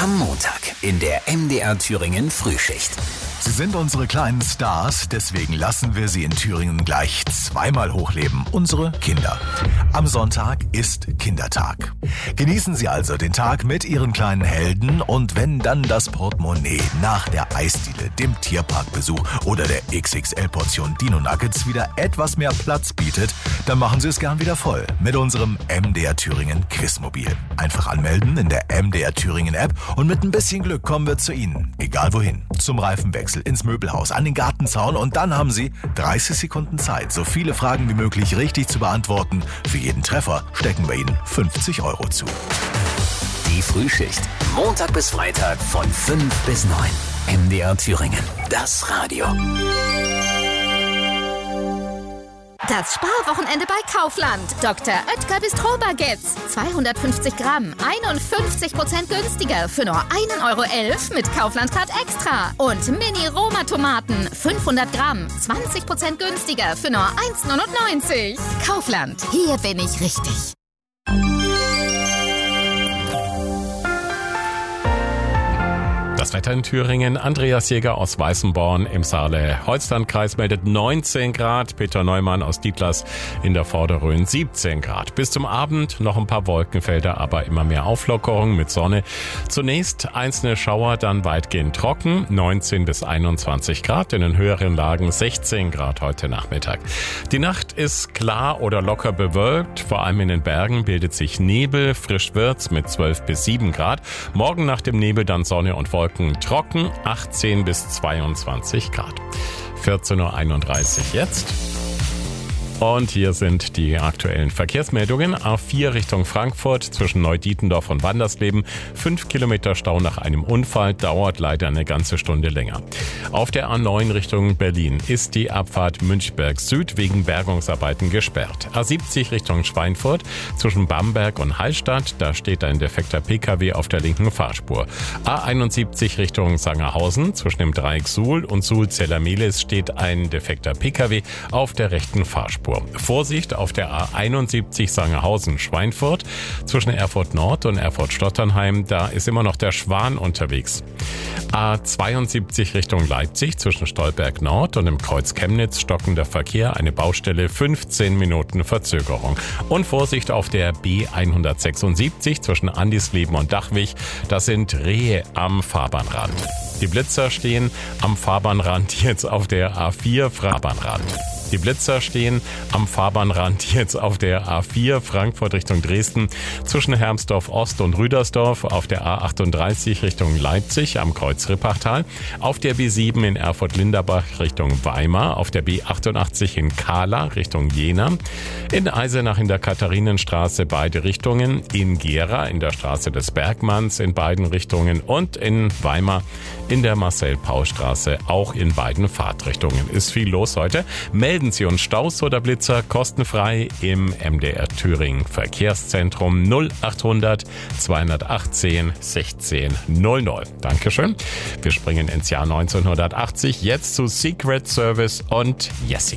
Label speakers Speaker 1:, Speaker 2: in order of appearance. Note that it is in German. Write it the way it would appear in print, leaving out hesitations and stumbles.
Speaker 1: Am Montag in der MDR Thüringen Frühschicht.
Speaker 2: Sie sind unsere kleinen Stars, deswegen lassen wir sie in Thüringen gleich zweimal hochleben, unsere Kinder. Am Sonntag ist Kindertag. Genießen Sie also den Tag mit Ihren kleinen Helden und wenn dann das Portemonnaie nach der Eisdiele, dem Tierparkbesuch oder der XXL-Portion Dino Nuggets wieder etwas mehr Platz bietet, dann machen Sie es gern wieder voll mit unserem MDR Thüringen Quizmobil. Einfach anmelden in der MDR Thüringen App und mit ein bisschen Glück kommen wir zu Ihnen, egal wohin, zum Reifenwechsel, ins Möbelhaus, an den Gartenzaun und dann haben Sie 30 Sekunden Zeit, so viele Fragen wie möglich richtig zu beantworten. Für jeden Treffer stecken wir Ihnen 50 € zu.
Speaker 1: Die Frühschicht. Montag bis Freitag von 5 bis 9. MDR Thüringen. Das Radio.
Speaker 3: Das Sparwochenende bei Kaufland. Dr. Oetker Bistro-Baguettes. 250 Gramm, 51% günstiger für nur 1,11 € mit Kaufland-Card Extra. Und Mini-Roma-Tomaten, 500 Gramm, 20% günstiger für nur 1,99 €. Kaufland, hier bin ich richtig.
Speaker 4: Das Wetter in Thüringen. Andreas Jäger aus Weißenborn im Saale-Holzland-Kreis meldet 19 Grad. Peter Neumann aus Dietlas in der Vorderrhön 17 Grad. Bis zum Abend noch ein paar Wolkenfelder, aber immer mehr Auflockerung mit Sonne. Zunächst einzelne Schauer, dann weitgehend trocken. 19 bis 21 Grad. In den höheren Lagen 16 Grad heute Nachmittag. Die Nacht ist klar oder locker bewölkt. Vor allem in den Bergen bildet sich Nebel. Frisch wird's mit 12 bis 7 Grad. Morgen nach dem Nebel dann Sonne und Wolken trocken, 18 bis 22 Grad. 14:31 Uhr jetzt. Und hier sind die aktuellen Verkehrsmeldungen. A4 Richtung Frankfurt zwischen Neudietendorf und Wandersleben. 5 Kilometer Stau nach einem Unfall, dauert leider eine ganze Stunde länger. Auf der A9 Richtung Berlin ist die Abfahrt Münchberg Süd wegen Bergungsarbeiten gesperrt. A70 Richtung Schweinfurt zwischen Bamberg und Hallstatt. Da steht ein defekter Pkw auf der linken Fahrspur. A71 Richtung Sangerhausen zwischen dem Dreieck Suhl und Suhl-Zellermehlis steht ein defekter Pkw auf der rechten Fahrspur. Vorsicht auf der A71 Sangerhausen-Schweinfurt zwischen Erfurt Nord und Erfurt-Stotternheim. Da ist immer noch der Schwan unterwegs. A72 Richtung Leipzig zwischen Stolberg Nord und dem Kreuz Chemnitz stockender Verkehr. Eine Baustelle, 15 Minuten Verzögerung. Und Vorsicht auf der B176 zwischen Andisleben und Dachwig. Das sind Rehe am Fahrbahnrand. Die Blitzer stehen am Fahrbahnrand jetzt auf der A4 Fahrbahnrand. Die Blitzer stehen am Fahrbahnrand jetzt auf der A4 Frankfurt Richtung Dresden zwischen Hermsdorf Ost und Rüdersdorf, auf der A38 Richtung Leipzig am Kreuz Rippachtal, auf der B7 in Erfurt-Linderbach Richtung Weimar, auf der B88 in Kahla Richtung Jena, in Eisenach in der Katharinenstraße beide Richtungen, in Gera in der Straße des Bergmanns in beiden Richtungen und in Weimar in der Marcel-Pausch-Straße auch in beiden Fahrtrichtungen. Ist viel los heute. Melden Sie uns Staus oder Blitzer kostenfrei im MDR Thüringen Verkehrszentrum 0800 218 16 00. Dankeschön. Wir springen ins Jahr 1980. Jetzt zu Secret Service und Jessica.